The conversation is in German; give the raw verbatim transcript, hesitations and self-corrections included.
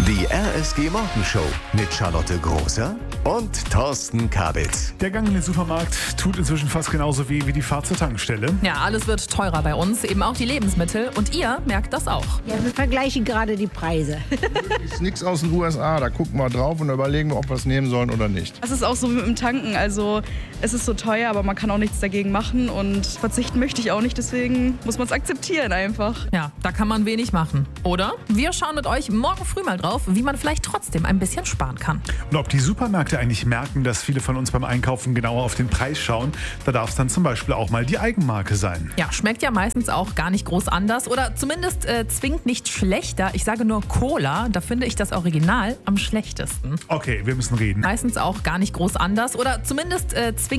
Die R S G-Morgenshow mit Charlotte Großer und Thorsten Kabitz. Der Gang in den Supermarkt tut inzwischen fast genauso weh wie die Fahrt zur Tankstelle. Ja, alles wird teurer bei uns, eben auch die Lebensmittel. Und ihr merkt das auch. Ja, wir vergleichen gerade die Preise. Ist nichts aus den U S A, da gucken wir drauf und überlegen wir, ob wir es nehmen sollen oder nicht. Es ist auch so wie mit dem Tanken, also es ist so teuer, aber man kann auch nichts dagegen machen und verzichten möchte ich auch nicht, deswegen muss man es akzeptieren einfach. Ja, da kann man wenig machen, oder? Wir schauen mit euch morgen früh mal drauf, wie man vielleicht trotzdem ein bisschen sparen kann. Und ob die Supermärkte eigentlich merken, dass viele von uns beim Einkaufen genauer auf den Preis schauen, da darf es dann zum Beispiel auch mal die Eigenmarke sein. Ja, schmeckt ja meistens auch gar nicht groß anders oder zumindest äh, zwingend nicht schlechter. Ich sage nur Cola, da finde ich das Original am schlechtesten. Okay, wir müssen reden. Meistens auch gar nicht groß anders oder zumindest äh, zwingend